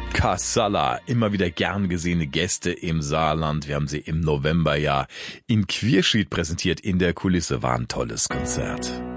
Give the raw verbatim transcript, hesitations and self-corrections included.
Casalla, immer wieder gern gesehene Gäste im Saarland. Wir haben sie im November ja in Quierschied präsentiert. In der Kulisse war ein tolles Konzert.